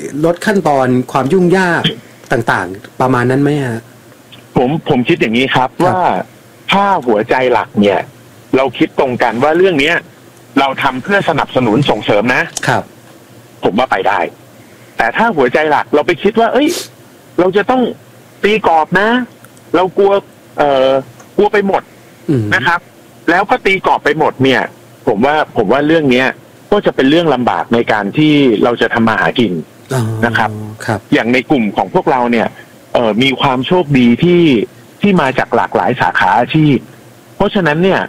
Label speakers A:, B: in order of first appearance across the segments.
A: ลดขั้นตอนความยุ่งยากต่างๆประมาณนั้นไหมฮะ
B: ผมคิดอย่างนี้ครับว่าถ้าหัวใจหลักเนี่ยเราคิดตรงกันว่าเรื่องนี้เราทำเพื่อสนับสนุนส่งเสริมนะครับผมว่าไปได้แต่ถ้าหัวใจหลักเราไปคิดว่าเอ้ยเราจะต้องตีกรอบนะเรากลัวไปหมดนะครับแล้วก็ตีกรอบไปหมดเนี่ยผมว่าเรื่องนี้ก็จะเป็นเรื่องลำบากในการที่เราจะทำมาหากินนะครับอย่างในกลุ่มของพวกเราเนี่ยมีความโชคดีที่มาจากหลากหลายสาขาอาชีพเพราะฉะนั้นเนี่ย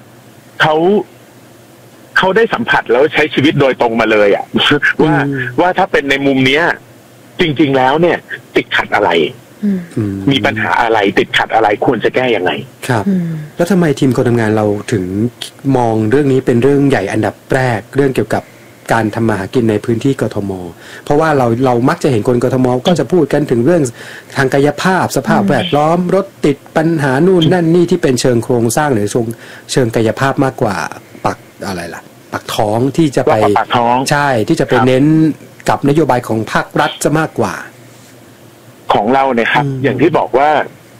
B: เขาได้สัมผัสแล้วใช้ชีวิตโดยตรงมาเลยอ่ะ ว่าถ้าเป็นในมุมเนี้ยจริงๆแล้วเนี่ยติดขัดอะไรมีปัญหาอะไรติดขัดอะไรควรจะแก้ยังไง
A: ครับแล้วทำไมทีมคนทำงานเราถึงมองเรื่องนี้เป็นเรื่องใหญ่อันดับแรกเรื่องเกี่ยวกับการทำมาหากินในพื้นที่กทม.เพราะว่าเรามักจะเห็นคนกทม.ก็จะพูดกันถึงเรื่องทางกายภาพสภาพแวดล้อมรถติดปัญหานู่นนั่นนี่ที่เป็นเชิงโครงสร้างหรือเชิงกายภาพมากกว่าปักอะไรล่ะปักท้องที่จะไปใช่ที่จะไปเน้นกับนโยบายของภาครัฐจะมากกว่า
B: ของเราเนี่ยครับอย่างที่บอกว่า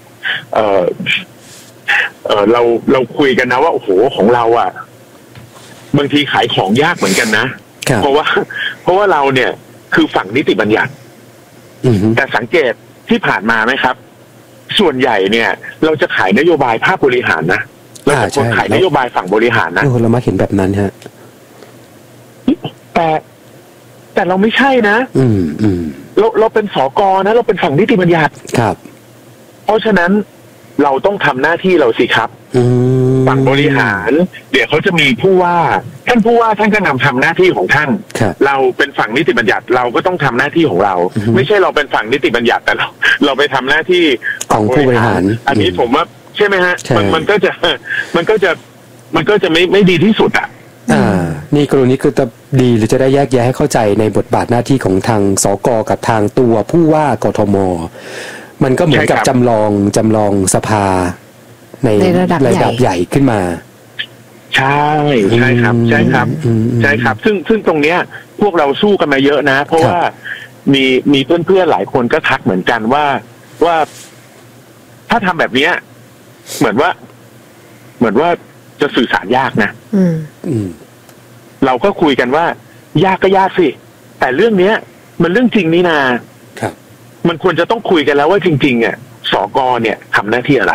B: เราคุยกันนะว่าโอ้โหของเราอ่ะบางทีขายของยากเหมือนกันนะเพราะว่าเราเนี่ยคือฝั่งนิติบัญญัติแต่สังเกตที่ผ่านมาไหมครับส่วนใหญ่เนี่ยเราจะขายนโยบายภาคบริหารนะเราจะขายนโยบายฝั่งบริหารนะ
A: เรามาเห็นแบบนั้นฮะ
B: แต่เราไม่ใช่นะเราเป็นสก.นะเราเป็นฝั่งนิติบัญญัติ
A: ครับ
B: เพราะฉะนั้นเราต้องทำหน้าที่เราสิครับฝั่งบริหารเดี๋ยวเขาจะมีผู้ว่าท่านผู้ว่าท่านก็ทำหน้าที่ของท่านเราเป็นฝั่งนิติบัญญัติเราก็ต้องทำหน้าที่ของเราไม่ใช่เราเป็นฝั่งนิติบัญญัติแต่เราไปทำหน้าที่
A: ของผู้บริหาร
B: อันนี้ผมว่าใช่ไหมฮะมันก็จะไม่ดีที่สุดอ่ะ
A: นี่กรณีคือจะดีหรือจะได้แยกแยะให้เข้าใจในบทบาทหน้าที่ของทางสก.กับทางตัวผู้ว่ากทม.มันก็เหมือนกับจำลองสภาในระดับใหญ่ขึ้นมา
B: ใช่ครับซึ่งตรงเนี้ยพวกเราสู้กันมาเยอะนะเพราะว่ามีเพื่อนๆหลายคนก็ทักเหมือนกันว่าถ้าทำแบบเนี้ยเหมือนว่าจะสื่อสารยากนะเราก็คุยกันว่ายากก็ยากสิแต่เรื่องเนี้ยมันเรื่องจริงนี่นามันควรจะต้องคุยกันแล้วว่าจริงๆอ่ะสก.เนี่ยทำหน้าที่อะไร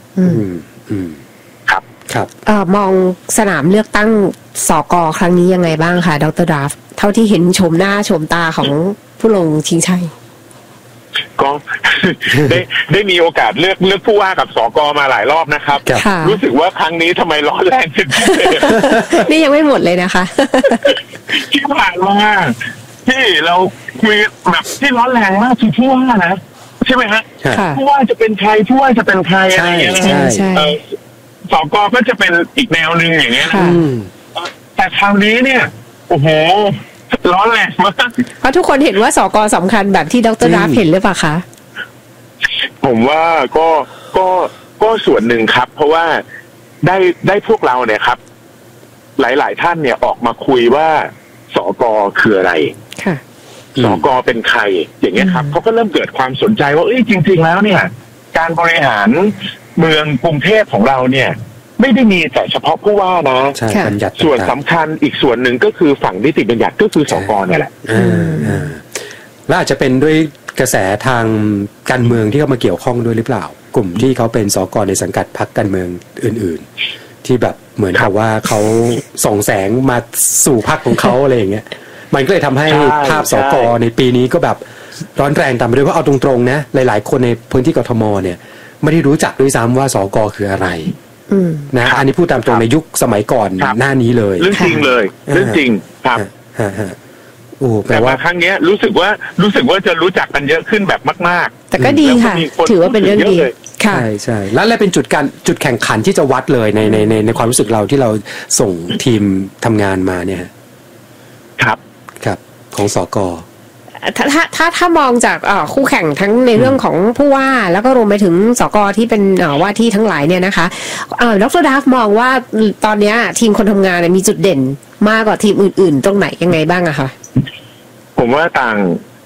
A: ครับ
C: มองสนามเลือกตั้งสก.ครั้งนี้ยังไงบ้างคะดร.ดราฟเท่าที่เห็นชมหน้าชมตาของผู้ลงชิงชัย
B: ก็ได้มีโอกาสเลือกผู้ว่ากับสก.มาหลายรอบนะครับรู้สึกว่าครั้งนี้ทำไมร้อนแรงเป็นพิเศษ
C: นี่ยังไม่หมดเลยนะคะ
B: ที่ผ่านมาที่เราคุยแบบที่ร้อนแรงมากคือผู้ว่านะใช่ไหมฮะผู้ว่าจะเป็นใครผู้ว่าจะเป็นใครอะไรอย่างเงี้ยสก.ก็จะเป็นอีกแนวหนึ่งอย่างเงี้ยแต่คราวนี้เนี่ยโอ้โหร้อนแรงมาก
C: เพราะทุกคนเห็นว่าสก.สำคัญแบบที่ดร.ดราฟเห็นหรือเปล่าคะ
B: ผมว่าก็ส่วนหนึ่งครับเพราะว่าได้พวกเราเนี่ยครับหลายๆท่านเนี่ยออกมาคุยว่าสก.คืออะไรสก.เป็นใครอย่างเงี้ยครับเขาก็เริ่มเกิดความสนใจว่าจริงๆแล้วเนี่ยการบริหารเมืองกรุงเทพของเราเนี่ยไม่ได้มีแต่เฉพาะผู้ว่านะส่วนสำคัญอีกส่วนหนึ่งก็คือฝั่งนิติบัญญัติก็คือสก.เนี่ยแหละ
A: และอาจจะเป็นด้วยกระแสทางการเมืองที่เข้ามาเกี่ยวข้องด้วยหรือเปล่ากลุ่มที่เขาเป็นสก.ในสังกัดพรรคการเมืองอื่นๆที่แบบเหมือนกับว่าเขาส่องแสงมาสู่พรรคของเขาอะไรอย่างเงี้ยมันก็เลยทำให้ภาพสก.ในปีนี้ก็แบบร้อนแรงตามไปด้วยเพราะเอาตรงๆนะหลายๆคนในพื้นที่กทม.เนี่ยไม่ได้รู้จักด้วยซ้ำว่าสก.คืออะไรนะอันนี้พูดตามตรงในยุคสมัยก่อนหน้านี้เลย
B: เรื่องจริงเลยเรื่องจริงครับแต่ว่าครั้งนี้รู้สึกว่าจะรู้จักกันเยอะขึ้นแบบมาก
C: ๆแต่ก็ดีค่ะถือว่าเป็นเรื่องดี
A: ใช่แล้วเป็นจุดแข่งขันที่จะวัดเลยในความรู้สึกเราที่เราส่งทีมทำงานมาเนี่ย
B: ครับ
A: ของสก.
C: ถ้ามองจากคู่แข่งทั้งในเรื่องของผู้ว่าแล้วก็รวมไปถึงสก.ที่เป็นว่าที่ทั้งหลายเนี่ยนะคะดร.ดราฟมองว่าตอนนี้ทีมคนทำงานมีจุดเด่นมากกว่าทีมอื่นๆตรงไหนยังไงบ้างอะคะ
B: ผมว่า